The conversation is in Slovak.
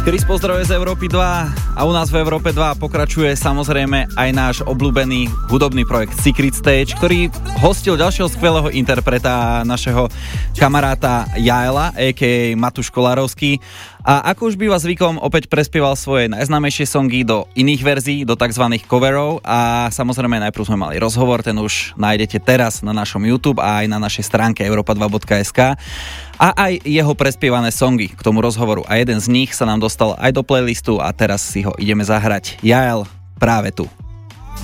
Chris pozdravuje z Európy 2 a u nás v Európe 2 pokračuje samozrejme aj náš obľúbený hudobný projekt Secret Stage, ktorý hostil ďalšieho skvelého interpreta, našeho kamaráta Jaela, a.k.a. Matúš Kolárovský. A ako už býva zvykom, opäť prespieval svoje najznámejšie songy do iných verzií, do tzv. Coverov a samozrejme najprv sme mali rozhovor, ten už nájdete teraz na našom YouTube a aj na našej stránke europa2.sk a aj jeho prespievané songy k tomu rozhovoru a jeden z nich sa nám dostal aj do playlistu a teraz si ho ideme zahrať. Jael, práve tu.